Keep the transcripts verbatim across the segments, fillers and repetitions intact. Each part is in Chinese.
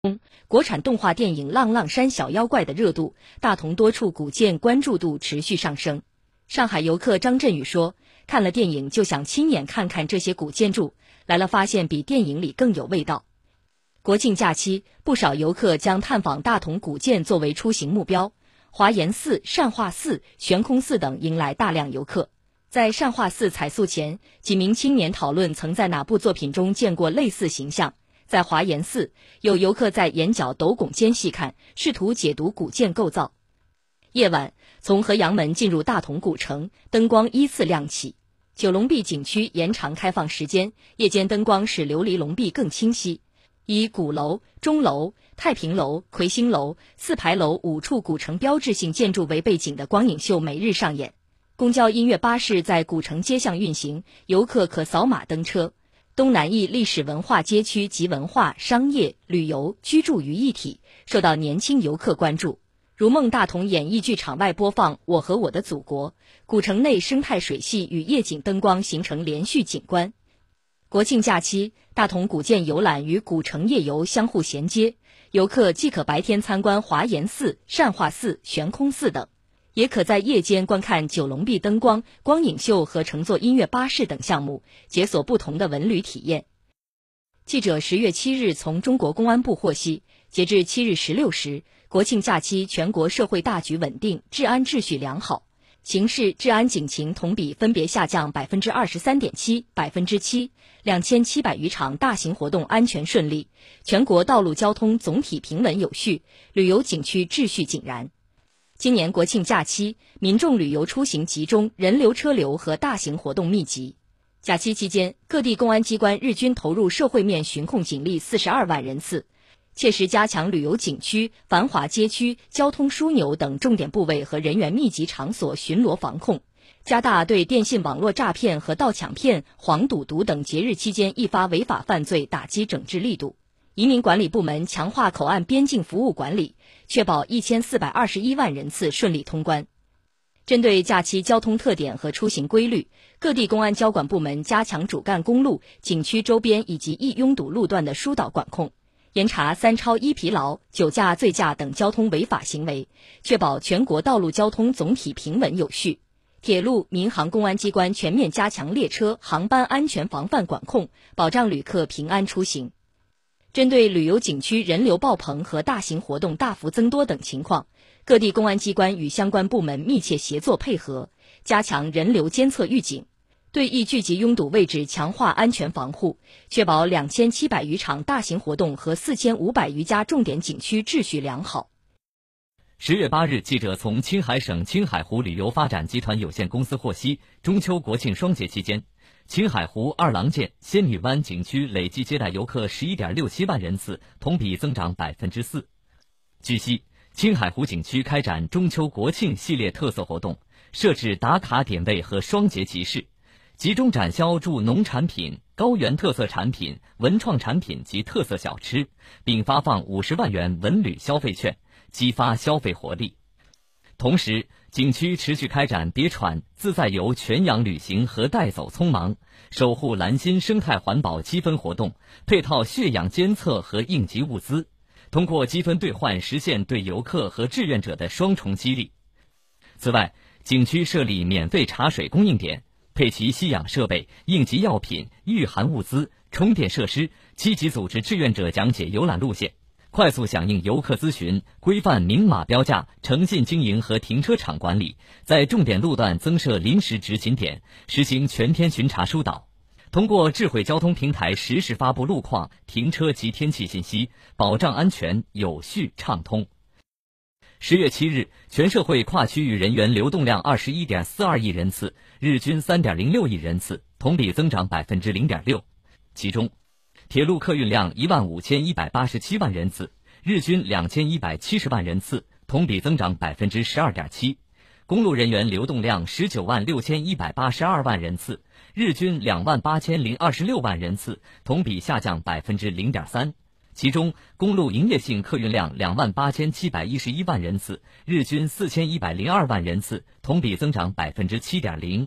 国产动画电影《浪浪山小妖怪》的热度，大同多处古建关注度持续上升。上海游客张振宇说，看了电影就想亲眼看看这些古建筑，来了发现比电影里更有味道。国庆假期，不少游客将探访大同古建作为出行目标，华严寺、善化寺、悬空寺等迎来大量游客。在善化寺彩塑前，几名青年讨论曾在哪部作品中见过类似形象。在华严寺，有游客在眼角斗拱间细看，试图解读古建构造。夜晚，从河阳门进入大同古城，灯光依次亮起。九龙壁景区延长开放时间，夜间灯光使琉璃龙壁更清晰。以鼓楼、钟楼、太平楼、魁星楼、四牌楼五处古城标志性建筑为背景的光影秀每日上演。公交音乐巴士在古城街巷运行，游客可扫码登车。东南翼历史文化街区集文化、商业、旅游、居住于一体，受到年轻游客关注。如梦大同演艺剧场外播放《我和我的祖国》，古城内生态水系与夜景灯光形成连续景观。国庆假期，大同古建游览与古城夜游相互衔接，游客既可白天参观华严寺、善化寺、悬空寺等，也可在夜间观看九龙壁灯光、光影秀和乘坐音乐巴士等项目，解锁不同的文旅体验。记者十月七日从中国公安部获悉，截至七日十六时，国庆假期全国社会大局稳定，治安秩序良好，刑事治安警情同比分别下降百分之二十三点七、百分之七，两千七百余场大型活动安全顺利，全国道路交通总体平稳有序，旅游景区秩序井然。今年国庆假期，民众旅游出行集中，人流车流和大型活动密集。假期期间，各地公安机关日均投入社会面巡控警力四十二万人次，切实加强旅游景区、繁华街区、交通枢纽等重点部位和人员密集场所巡逻防控，加大对电信网络诈骗和盗抢骗、黄赌毒等节日期间易发违法犯罪打击整治力度。移民管理部门强化口岸边境服务管理，确保一千四百二十一万人次顺利通关。针对假期交通特点和出行规律，各地公安交管部门加强主干公路、景区周边以及易拥堵路段的疏导管控，严查三超一疲劳、酒驾、醉驾等交通违法行为，确保全国道路交通总体平稳有序。铁路、民航公安机关全面加强列车、航班安全防范管控，保障旅客平安出行。针对旅游景区人流爆棚和大型活动大幅增多等情况，各地公安机关与相关部门密切协作配合，加强人流监测预警，对易聚集拥堵位置强化安全防护，确保两千七百余场大型活动和四千五百余家重点景区秩序良好。 十月八日，记者从青海省青海湖旅游发展集团有限公司获悉，中秋国庆双节期间，青海湖二郎剑、仙女湾景区累计接待游客 十一点六七万人次，同比增长 百分之四。 据悉，青海湖景区开展中秋国庆系列特色活动，设置打卡点位和双节集市，集中展销助农产品、高原特色产品、文创产品及特色小吃，并发放五十万元文旅消费券，激发消费活力。同时，景区持续开展别闯自在游全洋旅行和带走匆忙、守护蓝心生态环保积分活动，配套血氧监测和应急物资，通过积分兑换实现对游客和志愿者的双重激励。此外，景区设立免费茶水供应点，配齐吸氧设备、应急药品、御寒物资、充电设施，积极组织志愿者讲解游览路线，快速响应游客咨询，规范明码标价、诚信经营和停车场管理，在重点路段增设临时执勤点，实行全天巡查疏导。通过智慧交通平台实时发布路况、停车及天气信息，保障安全有序畅通。十月七日，全社会跨区域人员流动量 二十一点四二亿人次，日均 三点零六亿人次，同比增长 百分之零点六。 其中，铁路客运量一万五千一百八十七万人次，日均两千一百七十万人次，同比增长 百分之十二点七。 公路人员流动量十九万六千一百八十二万人次，日均两万八千零二十六万人次，同比下降 百分之零点三。 其中，公路营业性客运量两万八千七百一十一万人次，日均四千一百零二万人次，同比增长 百分之七点零。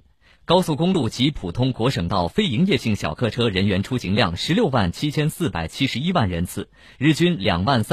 高速公路及普通国省道非营业性小客车人员出行量十六万七千四百七十一万人次，日均两万三。